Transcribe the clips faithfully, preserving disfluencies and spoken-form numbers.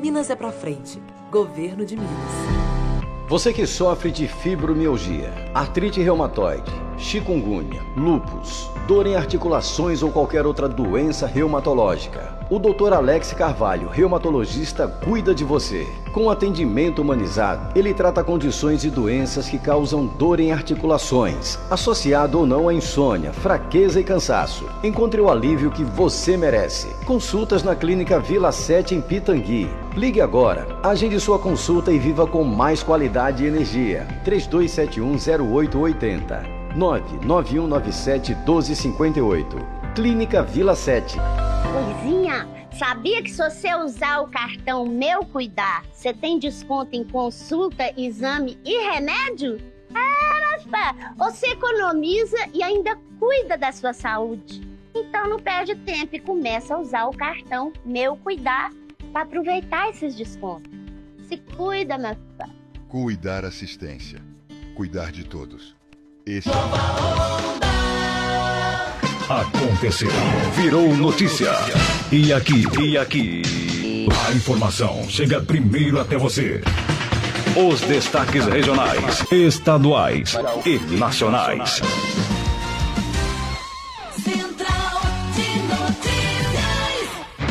Minas é pra frente. Governo de Minas. Você que sofre de fibromialgia, artrite reumatoide, chikungunya, lúpus, dor em articulações ou qualquer outra doença reumatológica, o doutor Alex Carvalho, reumatologista, cuida de você. Com atendimento humanizado, ele trata condições e doenças que causam dor em articulações, associado ou não a insônia, fraqueza e cansaço. Encontre o alívio que você merece. Consultas na Clínica Vila sete em Pitangui. Ligue agora, agende sua consulta e viva com mais qualidade e energia. três dois sete um zero oito oito zero, nove nove um nove sete um dois cinco oito. Clínica Vila sete. Luizinha, sabia que se você usar o cartão Meu Cuidar, você tem desconto em consulta, exame e remédio? Ah, você economiza e ainda cuida da sua saúde. Então não perde tempo e começa a usar o cartão Meu Cuidar para aproveitar esses descontos. Se cuida, meu filho. Cuidar Assistência. Cuidar de todos. Esse Nova Onda. Aconteceu, virou notícia. E aqui, e aqui, a informação chega primeiro até você. Os destaques regionais, estaduais e nacionais. Central de Notícias.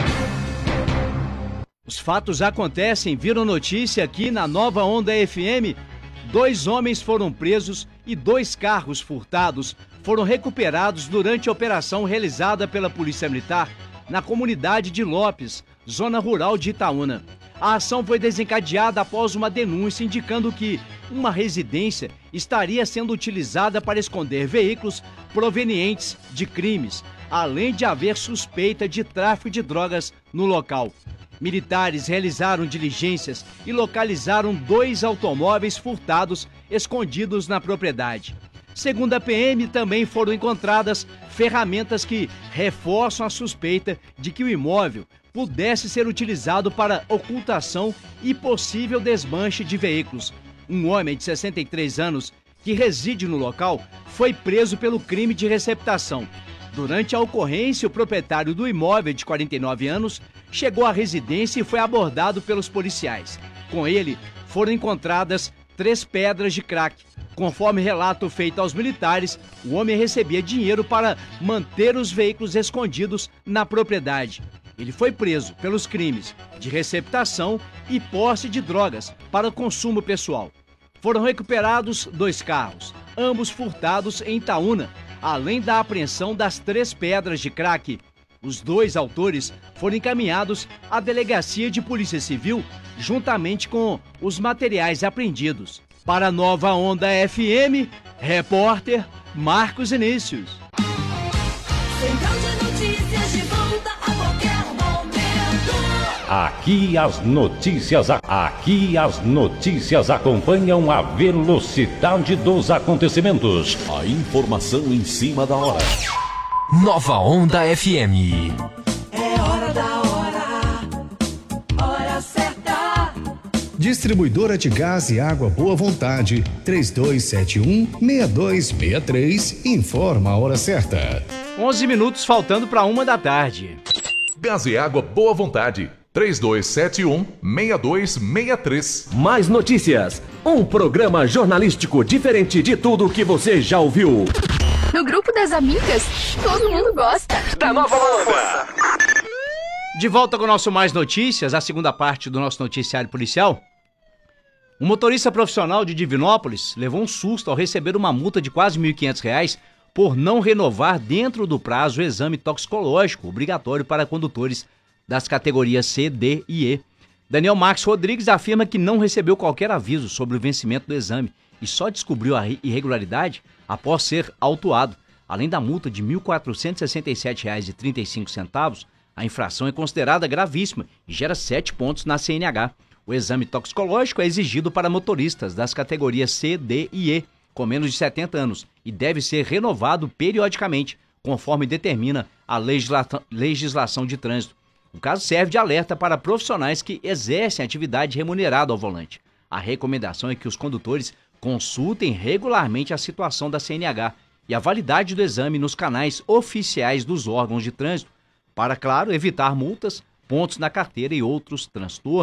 Os fatos acontecem, viram notícia aqui na Nova Onda F M. Dois homens foram presos e dois carros furtados foram recuperados durante a operação realizada pela Polícia Militar na comunidade de Lopes, zona rural de Itaúna. A ação foi desencadeada após uma denúncia indicando que uma residência estaria sendo utilizada para esconder veículos provenientes de crimes, além de haver suspeita de tráfico de drogas no local. Militares realizaram diligências e localizaram dois automóveis furtados escondidos na propriedade. Segundo a P M, também foram encontradas ferramentas que reforçam a suspeita de que o imóvel pudesse ser utilizado para ocultação e possível desmanche de veículos. Um homem de sessenta e três anos, que reside no local, foi preso pelo crime de receptação. Durante a ocorrência, o proprietário do imóvel, de quarenta e nove anos, chegou à residência e foi abordado pelos policiais. Com ele, foram encontradas três pedras de crack. Conforme relato feito aos militares, o homem recebia dinheiro para manter os veículos escondidos na propriedade. Ele foi preso pelos crimes de receptação e posse de drogas para consumo pessoal. Foram recuperados dois carros, ambos furtados em Itaúna, além da apreensão das três pedras de crack. Os dois autores foram encaminhados à Delegacia de Polícia Civil, juntamente com os materiais apreendidos. Para a Nova Onda F M, repórter Marcos Inícios. Central de Notícias de volta a qualquer momento. Aqui as notícias, aqui as notícias acompanham a velocidade dos acontecimentos. A informação em cima da hora. Nova Onda F M. É hora da hora. Hora certa. Distribuidora de Gás e Água Boa Vontade, três dois sete um, seis dois seis três, informa a hora certa. onze minutos faltando para uma da tarde. Gás e Água Boa Vontade, três dois sete um, seis dois seis três. Mais notícias, um programa jornalístico diferente de tudo que você já ouviu. No grupo das amigas, todo mundo gosta da Nova Onda. De volta com o nosso Mais Notícias, a segunda parte do nosso noticiário policial. Um motorista profissional de Divinópolis levou um susto ao receber uma multa de quase mil e quinhentos reais por não renovar dentro do prazo o exame toxicológico obrigatório para condutores das categorias C, D e E. Daniel Max Rodrigues afirma que não recebeu qualquer aviso sobre o vencimento do exame e só descobriu a irregularidade após ser autuado. Além da multa de mil quatrocentos e sessenta e sete reais e trinta e cinco centavos, a infração é considerada gravíssima e gera sete pontos na C N H. O exame toxicológico é exigido para motoristas das categorias C, D e E, com menos de setenta anos, e deve ser renovado periodicamente, conforme determina a legisla- legislação de trânsito. O caso serve de alerta para profissionais que exercem atividade remunerada ao volante. A recomendação é que os condutores consultem regularmente a situação da C N H e a validade do exame nos canais oficiais dos órgãos de trânsito, para, claro, evitar multas, pontos na carteira e outros transtornos.